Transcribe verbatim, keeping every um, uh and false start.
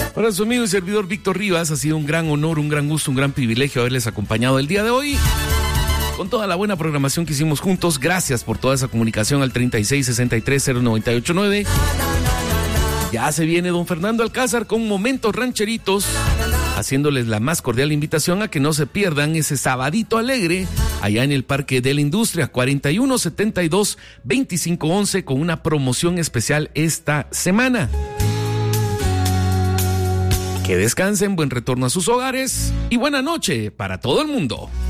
Para su amigo y servidor Víctor Rivas, ha sido un gran honor, un gran gusto, un gran privilegio haberles acompañado el día de hoy. Con toda la buena programación que hicimos juntos, gracias por toda esa comunicación al treinta y seis sesenta y tres cero noventa y ocho nueve. Ya se viene don Fernando Alcázar con Momentos Rancheritos, haciéndoles la más cordial invitación a que no se pierdan ese sabadito alegre allá en el Parque de la Industria, cuarenta y uno setenta y dos veinticinco once, con una promoción especial esta semana. Que descansen, buen retorno a sus hogares y buena noche para todo el mundo.